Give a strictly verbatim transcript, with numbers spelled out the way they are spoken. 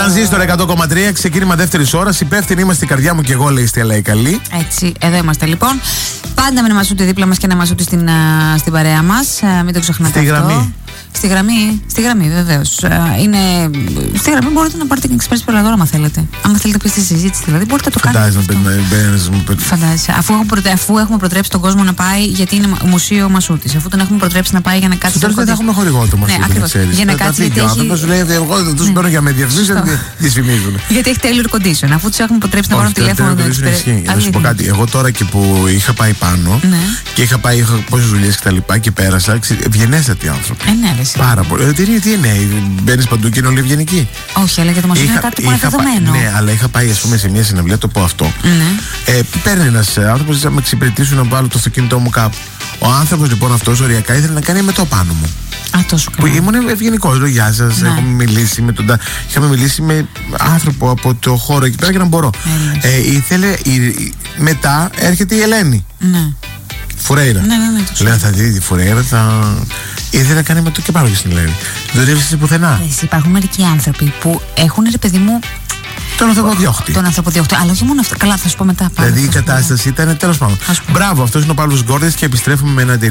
Τρανζίστορ εκατό κόμμα τρία, ξεκίνημα δεύτερη ώρα. Υπεύθυνοι είμαστε η καρδιά μου και εγώ, λέει η Στέλλα η καλή. Έτσι, εδώ είμαστε λοιπόν. Πάντα με ένα Μασούτη δίπλα μας και ένα Μασούτη στην, στην παρέα μας. Μην το ξεχνάτε. Στη αυτό. γραμμή. Στη γραμμή, στη γραμμή βεβαίως. Είναι... Στη γραμμή μπορείτε να πάρετε και εξπρές πελατόρα, άμα θέλετε. Αν θέλετε πείτε στη συζήτηση, δηλαδή μπορείτε να το κάνετε. Φαντάζεσαι. Αφού, αφού έχουμε προτρέψει τον κόσμο να πάει, γιατί είναι μουσείο Μασούτης. Αφού τον έχουμε προτρέψει να πάει για να κάτσει. Στο τέλος δεν θα έχουμε χορηγό το Μασούτη. Ναι, ακριβώς. Για να κάτσει. Ο άνθρωπος σου λέει: εγώ δεν του παίρνω για με διαφημίσεις, δεν τις φημίζουν. Γιατί έχει tailor condition. Αφού του έχουμε προτρέψει να πάρουν τηλέφωνο. Να σου πω κάτι. Εγώ τώρα και που είχα πάει πάνω και είχα πάει πόσες δουλειές και τα λοιπά και πέρασα, ευγενέστατοι άνθρωποι. Πάρα πολύ. Τι είναι, τι είναι, μπαίνεις παντού και είναι όλοι ευγενικοί. Όχι, αλλά για το Μασούτη είναι κάτι που είναι δεδομένο. Ναι, αλλά είχα πάει, ας πούμε, σε μια συναυλία, το πω αυτό. Ναι. Ε, παίρνει ένας άνθρωπος να με εξυπηρετήσουν να βάλω το αυτοκίνητό μου κάπου. Ο άνθρωπος λοιπόν αυτός οριακά ήθελε να κάνει με το πάνω μου. Α, τόσο καλά. Που ήμουν ευγενικός. Λέω γεια σας, ναι. Έχουμε μιλήσει με τον. Είχαμε μιλήσει με άνθρωπο από το χώρο εκεί πέρα και να μπορώ. Ε, ήθελε. Η, μετά έρχεται η Ελένη. Ναι. Φουρέιρα. Ναι, ναι, ναι, λέω θα δει τη Φουρέιρα, θα. Ήθελε να κάνει με το και πάνω και στην Ελένη. Δεν έβρισκε πουθενά. Υπάρχουν μερικοί άνθρωποι που έχουν, ρε παιδί μου, τον ανθρωποδιώχτη. Τον ανθρωποδιώχτη. Αλλά όχι μόνο αυτό. Καλά, θα σου πω μετά. Δηλαδή η κατάσταση ήταν τέλος πάντων. Μπράβο, αυτός είναι ο Παύλος Γκόρδης και επιστρέφουμε με ένα